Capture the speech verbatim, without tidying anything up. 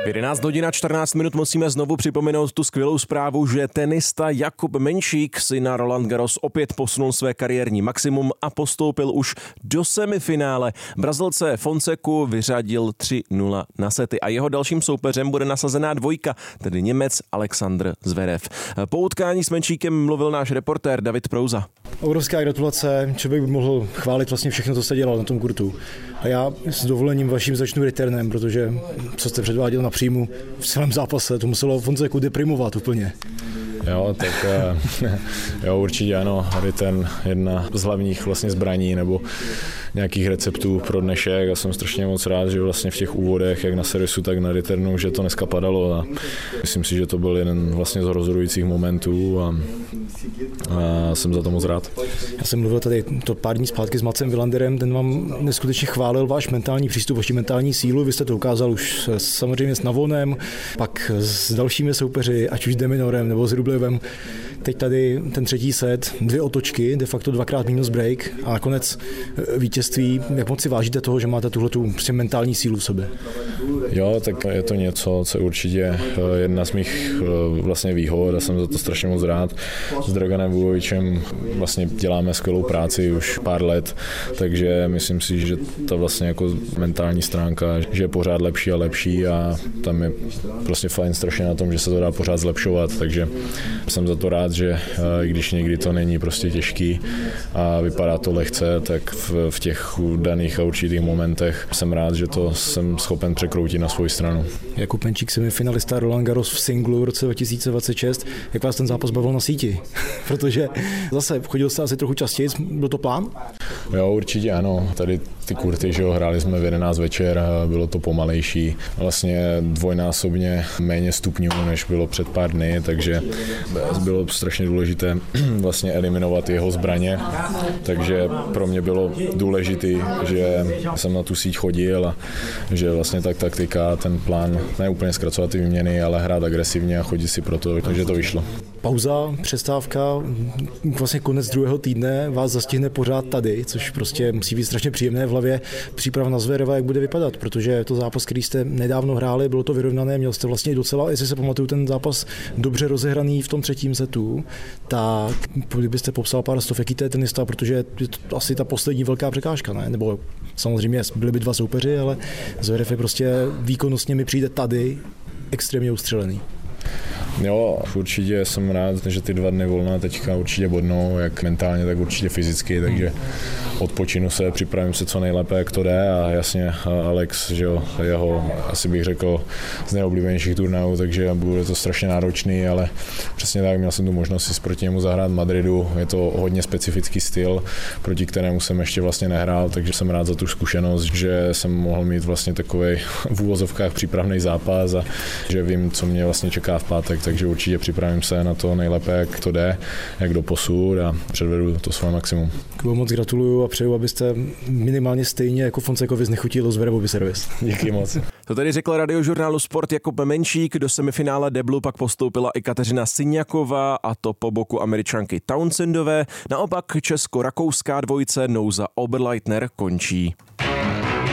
jedenáct hodin a čtrnáct minut musíme znovu připomenout tu skvělou zprávu, že tenista Jakub Menšík si na Roland Garros opět posunul své kariérní maximum a postoupil už do semifinále. Brazilce Fonseku vyřadil tři nula na sety a jeho dalším soupeřem bude nasazená dvojka, tedy Němec Alexander Zverev. Po utkání s Menšíkem mluvil náš reportér David Prouza. Obrovská gratulace, člověk by mohl chválit vlastně všechno, co jste dělal na tom kurtu. A já s dovolením vaším začnu returnem, protože co jste předváděl na příjmu v celém zápase, to muselo Fonseku deprimovat úplně. Jo, tak jo, určitě ano, return jedna z hlavních vlastně zbraní nebo nějakých receptů pro dnešek a jsem strašně moc rád, že vlastně v těch úvodech, jak na servisu, tak na returnu, že to dneska padalo a myslím si, že to byl jeden vlastně z rozhodujících momentů a, a jsem za to moc rád. Já jsem mluvil tady to pár dní zpátky s Macem Wilanderem, ten vám neskutečně chválil váš mentální přístup, vaši mentální sílu, vy jste to ukázal už samozřejmě s Navonem, pak s dalšími soupeři, ať už s Deminorem nebo s Rublevem. Teď tady ten třetí set, dvě otočky, de facto dvakrát minus break a nakonec vítězství. Jak moc si vážíte toho, že máte tuhletu prostě mentální sílu v sobě? Jo, tak je to něco, co určitě jedna z mých vlastně výhod a jsem za to strašně moc rád. S Draganem Vujovičem vlastně děláme skvělou práci už pár let, takže myslím si, že ta vlastně jako mentální stránka, že je pořád lepší a lepší a tam je prostě fajn strašně na tom, že se to dá pořád zlepšovat, takže jsem za to rád, že i když někdy to není prostě těžký a vypadá to lehce, tak v, v těch daných a určitých momentech jsem rád, že to jsem schopen překroutit na svou stranu. Jakub Menšík, semifinalista Roland Garros v singlu v roce dva tisíce dvacet šest. Jak vás ten zápas bavil na síti? Protože zase chodil jste asi trochu častěji, byl to plán? Jo, určitě ano. Tady ty kurty, že jo, hráli jsme v jedenáct večer, bylo to pomalejší. Vlastně dvojnásobně méně stupňů, než bylo před pár dny, takže bylo strašně důležité vlastně eliminovat jeho zbraně. Takže pro mě bylo důležité, že jsem na tu síť chodil a že vlastně tak taktika, ten plán, ne úplně zkracovat ty výměny, ale hrát agresivně a chodit si pro to, takže to vyšlo. Pauza, přestávka, vlastně konec druhého týdne vás zastihne pořád tady, což prostě musí být strašně příjemné v hlavě. Příprava na Zvereva, jak bude vypadat, protože to zápas, který jste nedávno hráli, bylo to vyrovnané, měl jste vlastně docela, jestli se pamatuju, ten zápas dobře rozehraný v tom třetím setu, tak kdybyste popsal pár slov, jaký to je tenista, protože je to asi ta poslední velká překážka, ne? Nebo samozřejmě byly by dva soupeři, ale Zverev je prostě výkonnostně mi přijde tady extrémně ustřelený. Jo, určitě jsem rád, že ty dva dny volna teďka určitě bodnou, jak mentálně, tak určitě fyzicky, takže odpočinu se, připravím se co nejlépe, jak to jde a jasně Alex, že jo, jeho asi bych řekl z nejoblíbenějších turnajů, takže bude to strašně náročný, ale přesně tak, měl jsem tu možnost si proti němu zahrát v Madridu, je to hodně specifický styl, proti kterému jsem ještě vlastně nehrál, takže jsem rád za tu zkušenost, že jsem mohl mít vlastně takovej v úvozovkách přípravný zápas a že vím, co mě vlastně čeká v pátek, takže určitě připravím se na to nejlépe, jak to jde, jak do posud a předvedu to své maximum. Moc gratuluju a přeju, abyste minimálně stejně jako Fonsekovi znechutil Zverevovi servis. Díky moc. To tady řekl radiožurnálu Sport Jakub Menšík, do semifinále deblu pak postoupila i Kateřina Siniaková a to po boku Američanky Townsendové. Naopak česko-rakouská dvojice Nouza Oberleitner končí.